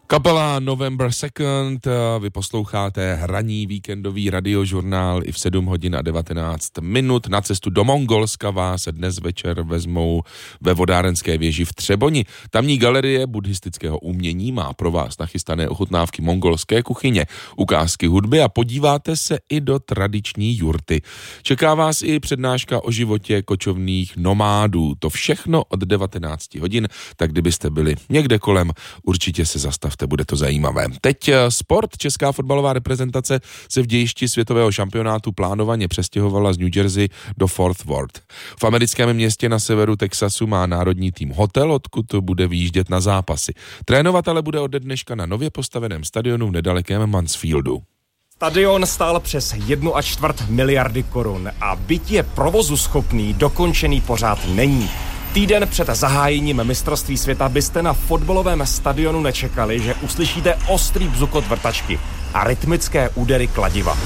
Kapela November 2nd, vy posloucháte hraní víkendový radiožurnál i v 7 hodin a 19 minut. Na cestu do Mongolska vás dnes večer vezmou ve vodárenské věži v Třeboni. Tamní galerie buddhistického umění má pro vás nachystané ochutnávky mongolské kuchyně, ukázky hudby a podíváte se i do tradiční jurty. Čeká vás i přednáška o životě kočovných nomádů. To všechno od 19 hodin, tak kdybyste byli někde kolem, určitě se zastavte. Bude to zajímavé. Teď sport. Česká fotbalová reprezentace se v dějišti světového šampionátu plánovaně přestěhovala z New Jersey do Fort Worth. V americkém městě na severu Texasu má národní tým hotel, odkud bude vyjíždět na zápasy. Trénovat ale bude ode dneška na nově postaveném stadionu v nedalekém Mansfieldu. Stadion stál přes 1,25 miliardy korun a byť je provozu schopný, dokončený pořád není. Týden před zahájením mistrovství světa byste na fotbalovém stadionu nečekali, že uslyšíte ostrý bzukot vrtačky a rytmické údery kladiva.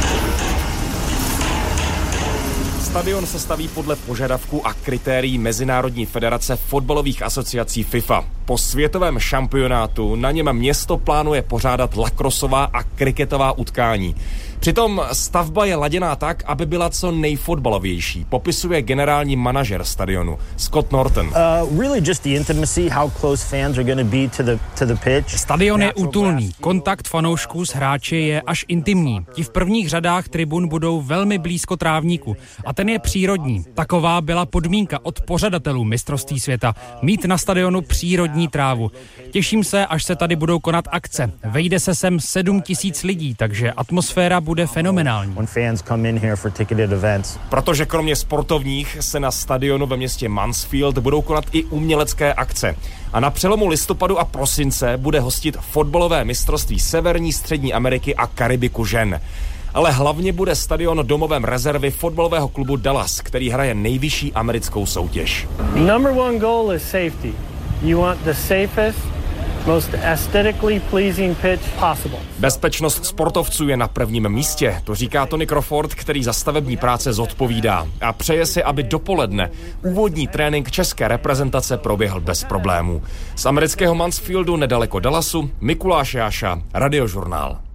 Stadion se staví podle požadavků a kritérií Mezinárodní federace fotbalových asociací FIFA. Po světovém šampionátu na něm město plánuje pořádat lakrosová a kriketová utkání. Přitom stavba je laděná tak, aby byla co nejfotbalovější, popisuje generální manažer stadionu Scott Norton. Stadion je útulný, kontakt fanoušků s hráči je až intimní. Ti v prvních řadách tribun budou velmi blízko trávníku a ten je přírodní. Taková byla podmínka od pořadatelů mistrovství světa, mít na stadionu přírodní trávu. Těším se, až se tady budou konat akce. Vejde se sem 7 000 lidí, takže atmosféra bude fenomenální. Protože kromě sportovních se na stadionu ve městě Mansfield budou konat i umělecké akce. A na přelomu listopadu a prosince bude hostit fotbalové mistrovství Severní, Střední Ameriky a Karibiku žen. Ale hlavně bude stadion domovem rezervy fotbalového klubu Dallas, který hraje nejvyšší americkou soutěž. Number one goal is safety. You want the safest, most aesthetically pleasing pitch possible. Bezpečnost sportovců je na prvním místě, to říká Tony Crawford, který za stavební práce zodpovídá. A přeje si, aby dopoledne úvodní trénink české reprezentace proběhl bez problémů. Z amerického Mansfieldu nedaleko Dallasu, Mikuláš Jáša, Radiožurnál.